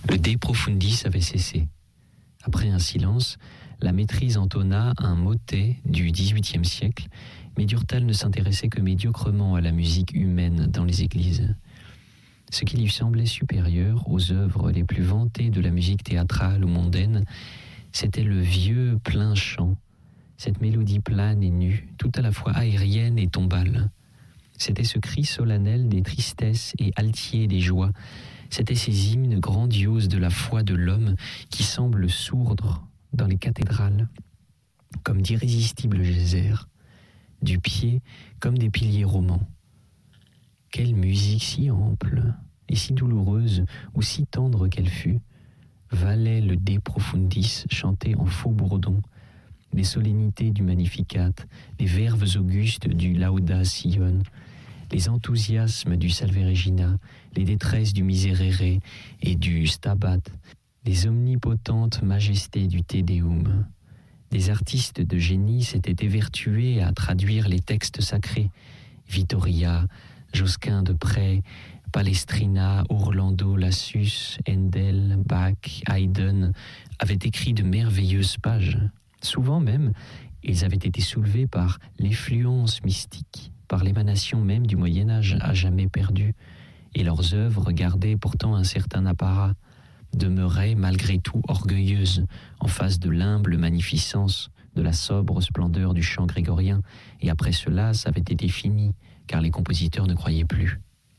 Le De Profundis avait cessé. Après un silence, la maîtrise entonna un motet du XVIIIe siècle, mais Durtal ne s'intéressait que médiocrement à la musique humaine dans les églises. Ce qui lui semblait supérieur aux œuvres les plus vantées de la musique théâtrale ou mondaine, c'était le vieux plein chant, cette mélodie plane et nue, tout à la fois aérienne et tombale. C'était ce cri solennel des tristesses et altier des joies. C'était ces hymnes grandioses de la foi de l'homme qui semblent sourdre dans les cathédrales, comme d'irrésistibles geysers, du pied comme des piliers romans. Quelle musique si ample et si douloureuse, ou si tendre qu'elle fût, valait le De Profundis chanté en faux bourdon, les solennités du Magnificat, les verves augustes du Lauda Sion, les enthousiasmes du Salve Regina, les détresses du Miserere et du Stabat, les omnipotentes majestés du Te Deum. Des artistes de génie s'étaient évertués à traduire les textes sacrés. Vittoria, Josquin de Près, Palestrina, Orlando Lassus, Handel, Bach, Haydn avaient écrit de merveilleuses pages. Souvent même, ils avaient été soulevés par l'effluence mystique, par l'émanation même du Moyen-Âge à jamais perdu, et leurs œuvres gardaient pourtant un certain apparat, demeuraient malgré tout orgueilleuses en face de l'humble magnificence, de la sobre splendeur du chant grégorien, et après cela, ça avait été fini, car les compositeurs ne croyaient plus.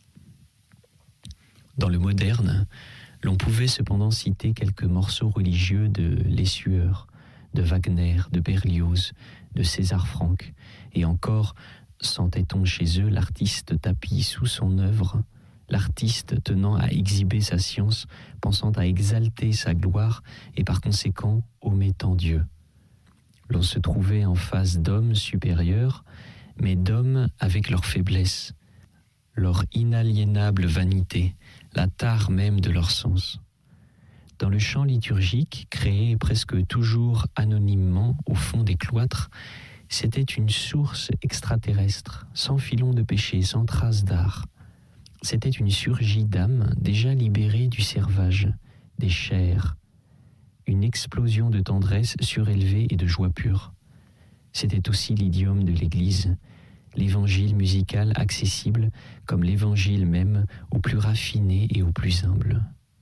Dans le moderne, l'on pouvait cependant citer quelques morceaux religieux de Lessueur, de Wagner, de Berlioz, de César Franck, et encore sentait-on chez eux l'artiste tapi sous son œuvre, l'artiste tenant à exhiber sa science, pensant à exalter sa gloire et par conséquent omettant Dieu. L'on se trouvait en face d'hommes supérieurs, mais d'hommes avec leur faiblesse, leur inaliénable vanité, la tare même de leur sens. Dans le chant liturgique, créé presque toujours anonymement au fond des cloîtres, c'était une source extraterrestre, sans filon de péché, sans trace d'art. C'était une surgie d'âme déjà libérée du servage, des chairs, une explosion de tendresse surélevée et de joie pure. C'était aussi l'idiome de l'Église, l'évangile musical accessible comme l'évangile même au plus raffiné et au plus humble.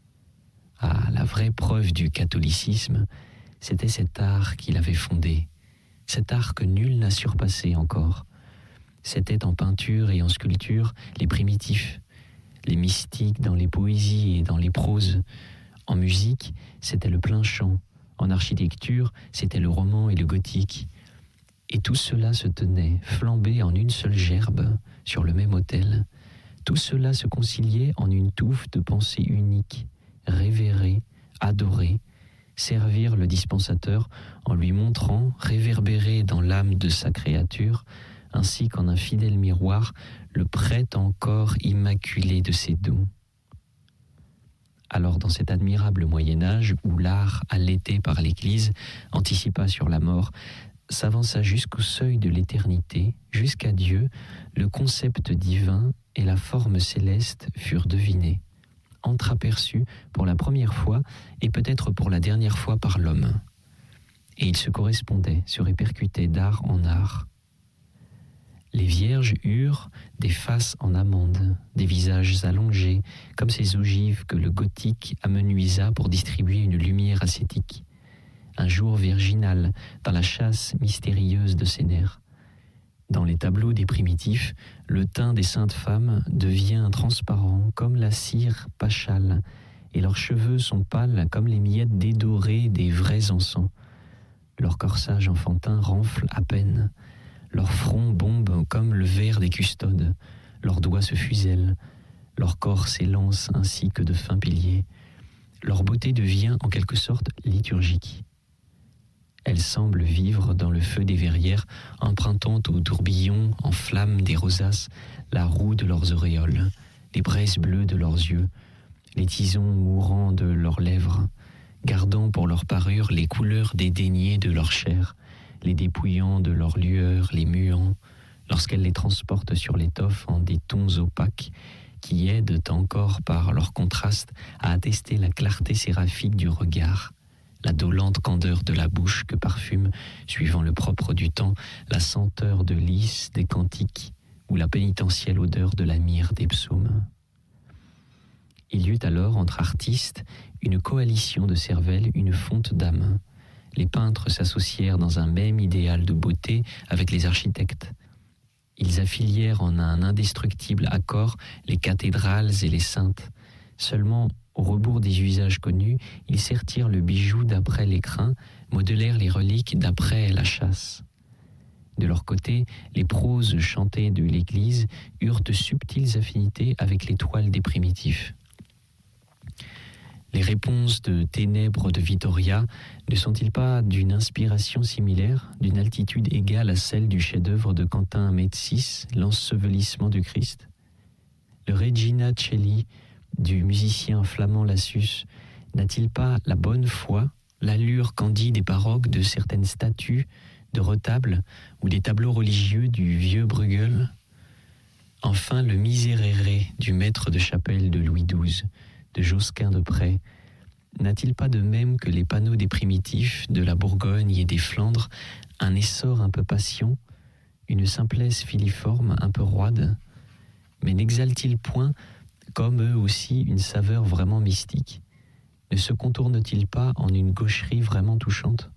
Ah, la vraie preuve du catholicisme, c'était cet art qu'il avait fondé, cet art que nul n'a surpassé encore. C'étaient en peinture et en sculpture les primitifs, les mystiques dans les poésies et dans les proses. En musique, c'était le plein chant. En architecture, c'était le roman et le gothique. Et tout cela se tenait, flambé en une seule gerbe, sur le même autel. Tout cela se conciliait en une touffe de pensée unique, révérer, adorer, servir le dispensateur en lui montrant, réverbérer dans l'âme de sa créature, ainsi qu'en un fidèle miroir, le prête encore immaculé de ses dons. Alors dans cet admirable Moyen-Âge où l'art, allaité par l'Église, anticipa sur la mort, s'avança jusqu'au seuil de l'éternité, jusqu'à Dieu, le concept divin et la forme céleste furent devinés, entreaperçus pour la première fois et peut-être pour la dernière fois par l'homme. Et ils se correspondaient, se répercutaient d'art en art. Les vierges eurent des faces en amande, des visages allongés, comme ces ogives que le gothique amenuisa pour distribuer une lumière ascétique. Un jour virginal dans la chasse mystérieuse de ses nerfs. Dans les tableaux des primitifs, le teint des saintes femmes devient transparent comme la cire pachale, et leurs cheveux sont pâles comme les miettes dédorées des vrais encens. Leur corsage enfantin renfle à peine, leur front bombe comme le verre des custodes, leurs doigts se fusellent, leur corps s'élance ainsi que de fins piliers. Leur beauté devient en quelque sorte liturgique. Elles semblent vivre dans le feu des verrières, empruntant aux tourbillons en flammes des rosaces la roue de leurs auréoles, les braises bleues de leurs yeux, les tisons mourants de leurs lèvres, gardant pour leur parure les couleurs dédaignées de leur chair, les dépouillant de leurs lueurs, les muant, lorsqu'elles les transportent sur l'étoffe en des tons opaques qui aident encore par leur contraste à attester la clarté séraphique du regard, la dolente candeur de la bouche que parfume, suivant le propre du temps, la senteur de lys des cantiques ou la pénitentielle odeur de la myrrhe des psaumes. Il y eut alors entre artistes une coalition de cervelles, une fonte d'âme. Les peintres s'associèrent dans un même idéal de beauté avec les architectes. Ils affilièrent en un indestructible accord les cathédrales et les saintes. Seulement, au rebours des usages connus, ils sertirent le bijou d'après l'écrin, modelèrent les reliques d'après la chasse. De leur côté, les proses chantées de l'Église eurent de subtiles affinités avec les toiles des primitifs. Les réponses de ténèbres de Vittoria ne sont-ils pas d'une inspiration similaire, d'une altitude égale à celle du chef-d'œuvre de Quentin Médicis, L'ensevelissement du Christ? Le Regina Coeli du musicien flamand Lassus n'a-t-il pas la bonne foi, l'allure candide et baroque de certaines statues, de retables ou des tableaux religieux du vieux Bruegel? Enfin, le Miserere du maître de chapelle de Louis XII, de Josquin de Près, n'a-t-il pas de même que les panneaux des primitifs, de la Bourgogne et des Flandres, un essor un peu patient, une simplesse filiforme un peu roide? Mais n'exalte-t-il point, comme eux aussi, une saveur vraiment mystique? Ne se contourne-t-il pas en une gaucherie vraiment touchante?